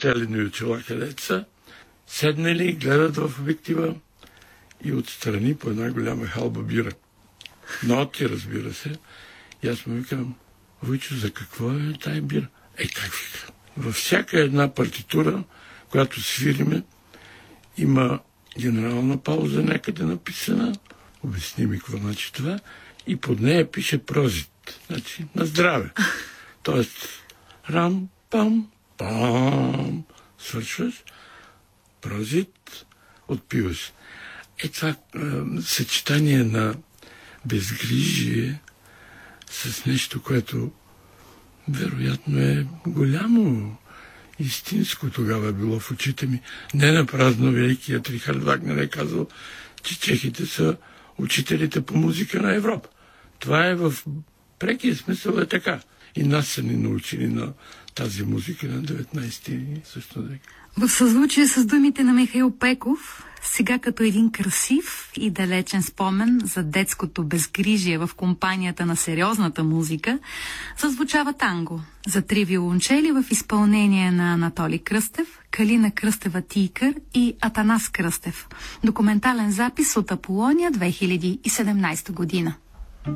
телени очила, където са, седнали и гледат в обектива и отстрани по една голяма халба бира. Ноти, разбира се. И аз му викам: Войчо, за какво е тая бира? Как вика? Във всяка една партитура, която свириме, има генерална пауза някъде написана. Обясни ми какво значи това. И под нея пише прозит. Значи на здраве. Тоест рам, пам, пам. Свършваш. Прозит. Отпиваш. Това съчетание на безгрижие с нещо, което вероятно е голямо, истинско тогава е било в очите ми. Не напразно великият Рихард Вагнер е казал, че чехите са учителите по музика на Европа. Това е в прекия смисъл е така. И нас са ни научили на тази музика на 19-ти също век. В съзвучие с думите на Михаил Пеков, сега като един красив и далечен спомен за детското безгрижие в компанията на сериозната музика, зазвучава танго за 3 виолончели в изпълнение на Анатолий Кръстев, Калина Кръстева-Тийкър и Атанас Кръстев. Документален запис от Аполония 2017 година.